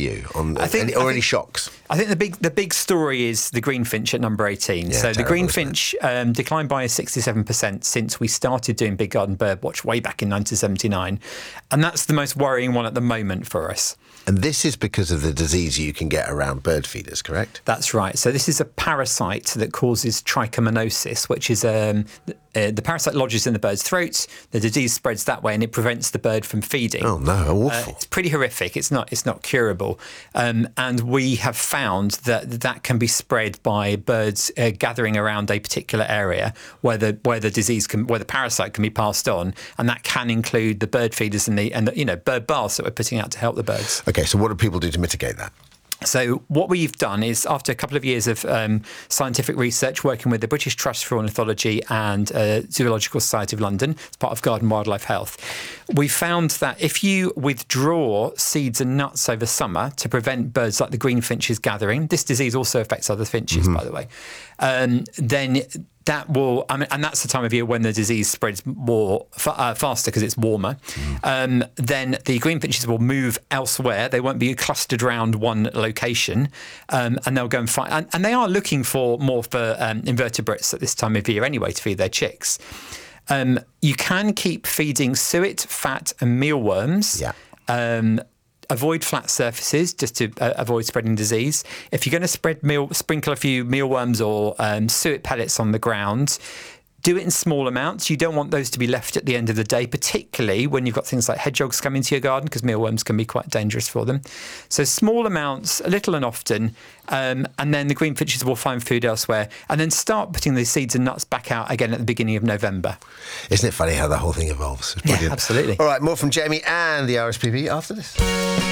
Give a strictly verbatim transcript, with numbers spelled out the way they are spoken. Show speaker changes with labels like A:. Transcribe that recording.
A: you on
B: I think,
A: any, or
B: I
A: any
B: think,
A: shocks?
B: I think the big the big story is the greenfinch at number eighteen.
A: Yeah,
B: so the
A: terrible,
B: greenfinch um, declined by sixty-seven percent since we started doing Big Garden Birdwatch way back in nineteen seventy-nine. And that's the most worrying one at the moment for us.
A: And this is because of the disease you can get around bird feeders, correct?
B: That's right. So this is a parasite that causes trichomoniasis, which is um, uh, the parasite lodges in the bird's throat. The disease spreads that way, and it prevents the bird from feeding.
A: Oh no, awful!
B: Uh, it's pretty horrific. It's not. It's not curable. Um, and we have found that that can be spread by birds uh, gathering around a particular area where the where the disease can, where the parasite can be passed on, and that can include the bird feeders and the and the, you know bird baths that we're putting out to help the birds.
A: Okay, so what do people do to mitigate that?
B: So what we've done is, after a couple of years of um, scientific research, working with the British Trust for Ornithology and uh, Zoological Society of London, as part of Garden Wildlife Health, we found that if you withdraw seeds and nuts over summer to prevent birds like the greenfinches gathering, this disease also affects other finches, mm-hmm. by the way, um, then that will, I mean, and that's the time of year when the disease spreads more uh, faster because it's warmer. Mm. Um, then the greenfinches will move elsewhere. They won't be clustered around one location, um, and they'll go and find. And, and they are looking for more for um, invertebrates at this time of year anyway to feed their chicks. Um, you can keep feeding suet, fat, and mealworms.
A: Yeah.
B: Um, Avoid flat surfaces just to uh, avoid spreading disease. If you're going to spread meal, sprinkle a few mealworms or um, suet pellets on the ground, do it in small amounts. You don't want those to be left at the end of the day, particularly when you've got things like hedgehogs coming to your garden, because mealworms can be quite dangerous for them. So small amounts, a little and often, um, and then the greenfinches will find food elsewhere, and then start putting the seeds and nuts back out again at the beginning of November.
A: Isn't it funny how the whole thing evolves?
B: Yeah, absolutely.
A: All right, more from Jamie and the R S P B after this.